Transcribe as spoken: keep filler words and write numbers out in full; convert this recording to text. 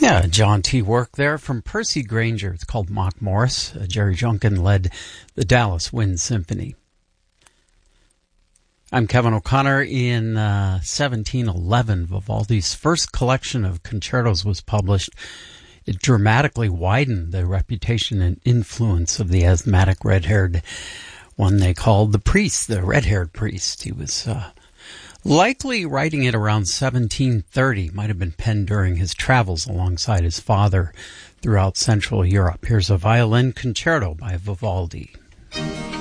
Yeah, John T. work there from Percy Grainger. It's called Mock Morris. Uh, Jerry Junkin led the Dallas Wind Symphony. I'm Kevin O'Connor. In uh, seventeen eleven, Vivaldi's first collection of concertos was published. It dramatically widened the reputation and influence of the asthmatic red-haired one they called the priest, the red-haired priest. He was uh, likely writing it around seventeen thirty, might have been penned during his travels alongside his father throughout Central Europe. Here's a violin concerto by Vivaldi.